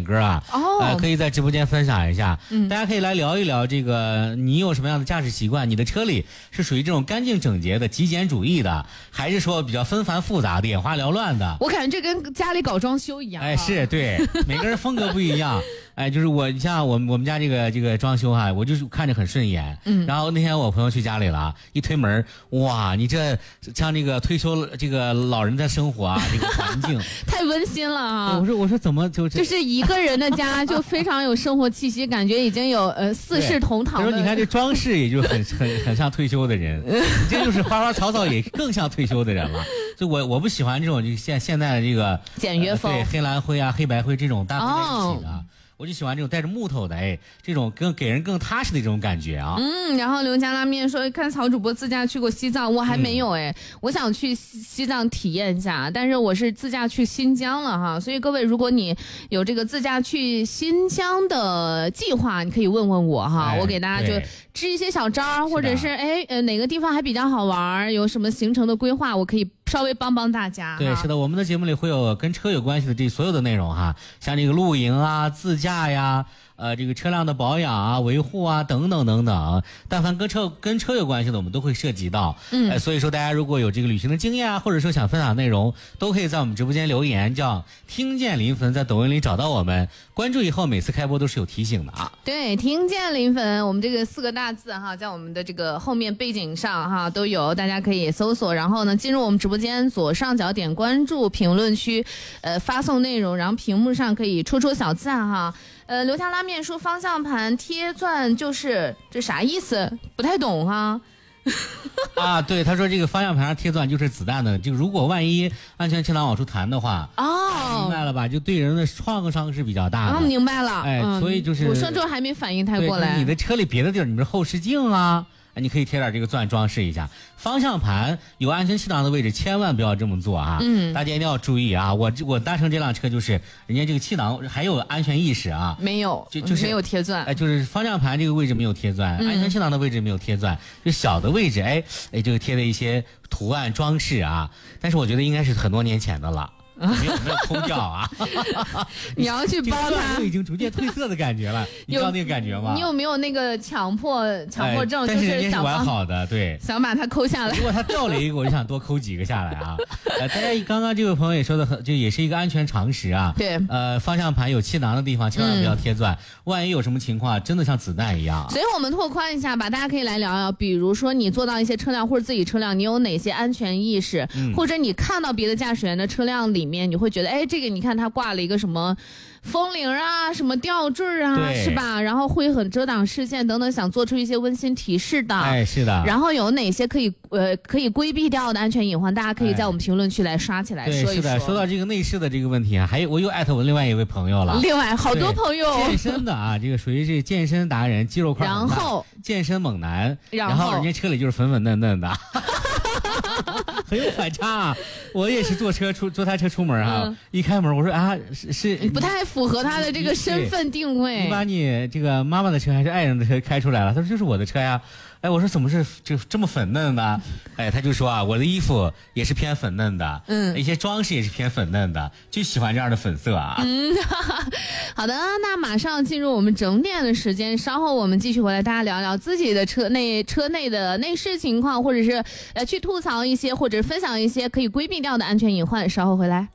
点歌啊，可以在直播间分享一下，大家可以来聊一聊这个你有什么样的驾驶习惯，你的车里是属于这种干净整洁的极简主义的，还是说比较纷繁复杂的眼花缭乱的？ 我感觉这跟家里搞装修一样。 是对，每个人风格不一样。就是你像我们家这个装修哈，我就是看着很顺眼。然后那天我朋友去家里了，一推门，哇，你这像这个退休这个老人的生活啊，这个环境太温馨了啊！ 我说怎么就是一个人的家就非常有生活气息，感觉已经有四世同堂。 他说你看这装饰也就很像退休的人，你这就是花花草草也更像退休的人了。就我不喜欢这种就现在的这个简约风， 对，黑蓝灰啊、黑白灰这种搭配在一起的。我就喜欢这种带着木头的，这种给人更踏实的这种感觉啊。 然后刘家拉面说，看曹主播自驾去过西藏，我还没有我想去西藏体验一下，但是我是自驾去新疆了哈。所以各位，如果你有这个自驾去新疆的计划，你可以问问我哈，我给大家就支一些小招，或者是哪个地方还比较好玩，有什么行程的规划，我可以稍微帮大家。 对，是的，我们的节目里会有跟车有关系的这所有的内容哈，像这个露营啊、自驾呀、这个车辆的保养啊、维护啊等等等等，但凡跟车有关系的，我们都会涉及到。所以说大家如果有这个旅行的经验啊，或者说想分享内容，都可以在我们直播间留言，叫听见临汾，在抖音里找到我们，关注以后每次开播都是有提醒的啊。 对，听见临汾，我们这个4个大字哈，在我们的这个后面背景上哈都有，大家可以搜索，然后呢进入我们直播间左上角点关注，评论区发送内容，然后屏幕上可以戳小赞哈。刘家拉面说方向盘贴钻就是这啥意思？不太懂哈。 对，他说这个方向盘上贴钻就是子弹的，就如果万一安全气囊往出弹的话，明白了吧？就对人的创伤是比较大的。 明白了。 所以就是我说这还没反应太过来。 就是你的车里别的地儿，你们后视镜啊，你可以贴点这个钻装饰一下。方向盘有安全气囊的位置，千万不要这么做啊！大家一定要注意啊！我搭乘这辆车就是人家这个气囊还有安全意识啊， 没有，就是没有贴钻。 就是方向盘这个位置没有贴钻，安全气囊的位置没有贴钻，就小的位置，这个贴的一些图案装饰啊。但是我觉得应该是很多年前的了。没有空调啊！ 你要去包它， 都已经逐渐褪色的感觉了，你知道那个感觉吗？ 你有没有那个强迫症？ 但是人家是完好的，对， 想把它抠下来。 如果它掉了一个，我就想多抠几个下来啊！大家刚刚这位朋友也说的就也是一个安全常识啊。 对， 方向盘有气囊的地方千万不要贴钻，万一有什么情况，真的像子弹一样。 所以我们拓宽一下吧，大家可以来聊聊，比如说你坐到一些车辆或者自己车辆，你有哪些安全意识，或者你看到别的驾驶员的车辆里面，你会觉得这个你看他挂了一个什么风铃啊，什么吊坠啊，是吧？然后会很遮挡视线等等，想做出一些温馨提示的。 是的。 然后有哪些可以规避掉的安全隐患，大家可以在我们评论区来刷起来说一说。 是的。说到这个内饰的这个问题啊，还有我又艾特我另外一位朋友了。 另外好多朋友健身的啊，这个属于是健身达人，肌肉块很大， 然后健身猛男，然后人家车里就是粉粉嫩嫩的。很有反差啊！我也是坐他车出门啊，一开门我说是不太符合他的这个身份定位。 你把你这个妈妈的车还是爱人的车开出来了？他说就是我的车呀。我说怎么是就这么粉嫩呢？他就说我的衣服也是偏粉嫩的，一些装饰也是偏粉嫩的，就喜欢这样的粉色啊。 好的，那马上进入我们整点的时间，稍后我们继续回来，大家聊聊自己的车内的内饰情况，或者是去吐槽一些，或者分享一些可以规避掉的安全隐患。稍后回来。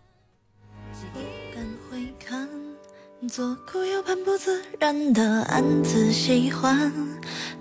左顾右盼不自然的暗自喜欢。